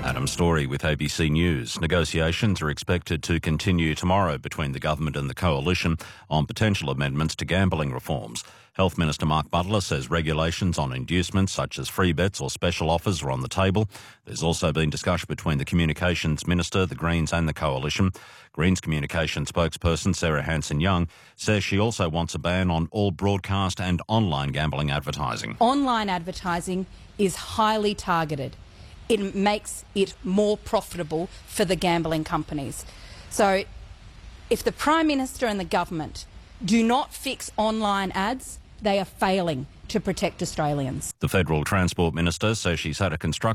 Adam Story with ABC News. Negotiations are expected to continue tomorrow between the government and the coalition on potential amendments to gambling reforms. Health Minister Mark Butler says regulations on inducements such as free bets or special offers are on the table. There's also been discussion between the Communications Minister, the Greens and the coalition. Greens Communications spokesperson Sarah Hanson-Young says she also wants a ban on all broadcast and online gambling advertising. Online advertising is highly targeted. It makes it more profitable for the gambling companies. So if the Prime Minister and the government do not fix online ads, they are failing to protect Australians. The Federal Transport Minister says she's had a constructive